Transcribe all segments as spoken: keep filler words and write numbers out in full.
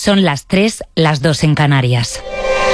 Son las tres, las dos en Canarias.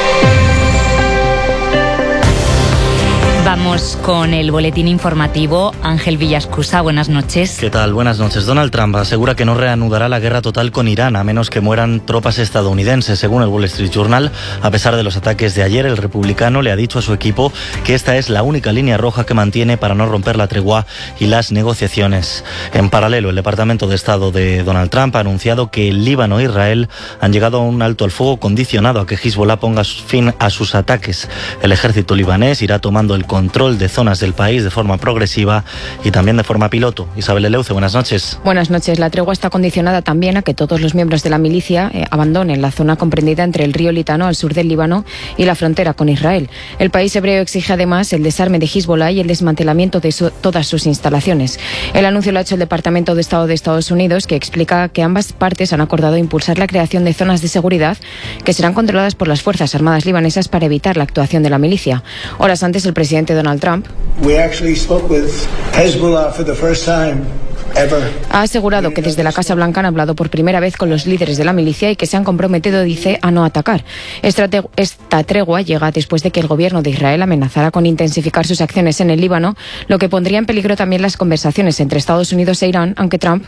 Vamos con el boletín informativo. Ángel Villascusa, buenas noches. ¿Qué tal? Buenas noches. Donald Trump asegura que no reanudará la guerra total con Irán, a menos que mueran tropas estadounidenses. Según el Wall Street Journal, a pesar de los ataques de ayer, el republicano le ha dicho a su equipo que esta es la única línea roja que mantiene para no romper la tregua y las negociaciones. En paralelo, el Departamento de Estado de Donald Trump ha anunciado que el Líbano e Israel han llegado a un alto al fuego condicionado a que Hezbollah ponga fin a sus ataques. El ejército libanés irá tomando el control de zonas del país de forma progresiva y también de forma piloto. Isabel Eleuce, buenas noches. Buenas noches. La tregua está condicionada también a que todos los miembros de la milicia eh, abandonen la zona comprendida entre el río Litano al sur del Líbano y la frontera con Israel. El país hebreo exige además el desarme de Hezbollah y el desmantelamiento de su, todas sus instalaciones. El anuncio lo ha hecho el Departamento de Estado de Estados Unidos, que explica que ambas partes han acordado impulsar la creación de zonas de seguridad que serán controladas por las Fuerzas Armadas libanesas para evitar la actuación de la milicia. Horas antes, el presidente Donald Trump ha asegurado que desde la Casa Blanca han hablado por primera vez con los líderes de la milicia y que se han comprometido, dice, a no atacar. Esta, esta tregua llega después de que el gobierno de Israel amenazara con intensificar sus acciones en el Líbano, lo que pondría en peligro también las conversaciones entre Estados Unidos e Irán, aunque Trump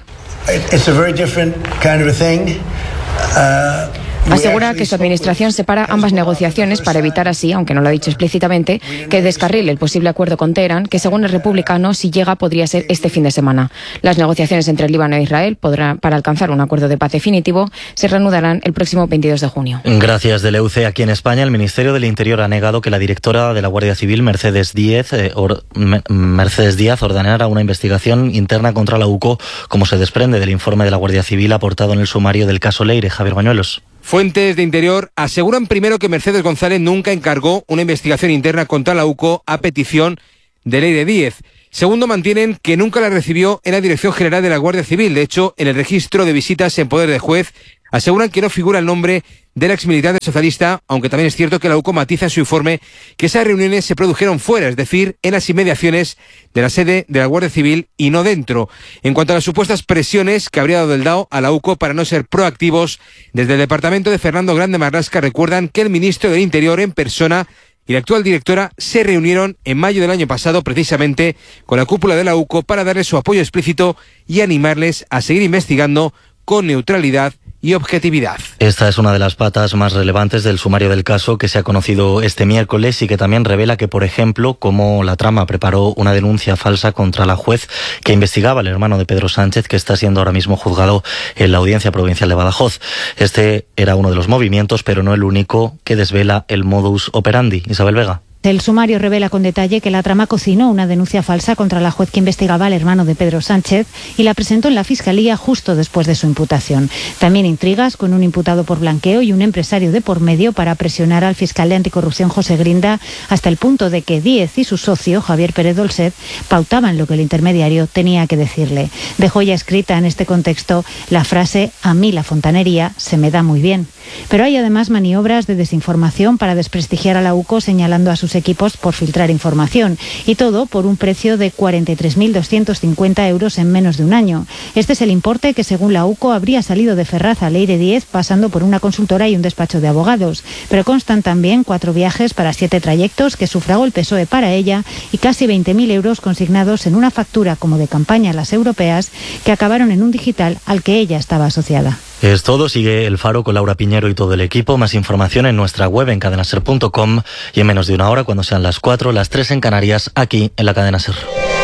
asegura que su administración separa ambas negociaciones para evitar así, aunque no lo ha dicho explícitamente, que descarrile el posible acuerdo con Teherán, que según el republicano, si llega, podría ser este fin de semana. Las negociaciones entre el Líbano e Israel podrán, para alcanzar un acuerdo de paz definitivo, se reanudarán el próximo veintidós de junio. Gracias, Deleuce. Aquí en España, el Ministerio del Interior ha negado que la directora de la Guardia Civil, Mercedes Díaz, eh, or, Mercedes Díaz, ordenara una investigación interna contra la U C O, como se desprende del informe de la Guardia Civil aportado en el sumario del caso Leire. Javier Bañuelos. Fuentes de Interior aseguran primero que Mercedes González nunca encargó una investigación interna contra la U C O a petición de Leire Díez. Segundo, mantienen que nunca la recibió en la Dirección General de la Guardia Civil. De hecho, en el registro de visitas en poder de juez aseguran que no figura el nombre del exmilitante socialista, aunque también es cierto que la U C O matiza en su informe que esas reuniones se produjeron fuera, es decir, en las inmediaciones de la sede de la Guardia Civil y no dentro. En cuanto a las supuestas presiones que habría dado el D A O a la U C O para no ser proactivos, desde el departamento de Fernando Grande Marlasca recuerdan que el ministro del Interior en persona y la actual directora se reunieron en mayo del año pasado precisamente con la cúpula de la U C O para darles su apoyo explícito y animarles a seguir investigando con neutralidad y objetividad. Esta es una de las patas más relevantes del sumario del caso que se ha conocido este miércoles y que también revela que, por ejemplo, cómo la trama preparó una denuncia falsa contra la juez que investigaba al hermano de Pedro Sánchez, que está siendo ahora mismo juzgado en la Audiencia Provincial de Badajoz. Este era uno de los movimientos, pero no el único, que desvela el modus operandi. Isabel Vega. El sumario revela con detalle que la trama cocinó una denuncia falsa contra la juez que investigaba al hermano de Pedro Sánchez y la presentó en la Fiscalía justo después de su imputación. También intrigas con un imputado por blanqueo y un empresario de por medio para presionar al fiscal de anticorrupción José Grinda hasta el punto de que Díez y su socio, Javier Pérez Dolcet, pautaban lo que el intermediario tenía que decirle. Dejó ya escrita en este contexto la frase «A mí la fontanería se me da muy bien». Pero hay además maniobras de desinformación para desprestigiar a la U C O, señalando a sus equipos por filtrar información. Y todo por un precio de cuarenta y tres mil doscientos cincuenta euros en menos de un año. Este es el importe que, según la U C O, habría salido de Ferraz a Leire Díez pasando por una consultora y un despacho de abogados. Pero constan también cuatro viajes para siete trayectos que sufragó el P S O E para ella y casi veinte mil euros consignados en una factura como de campaña a las europeas que acabaron en un digital al que ella estaba asociada. Es todo. Sigue El Faro con Laura Piñero y todo el equipo. Más información en nuestra web en cadena ser punto com y en menos de una hora, cuando sean las cuatro, las tres en Canarias, aquí en la Cadena Ser.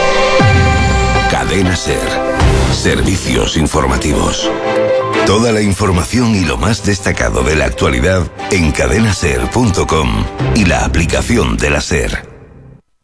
Cadena Ser. Servicios informativos. Toda la información y lo más destacado de la actualidad en cadena ser punto com y la aplicación de la Ser.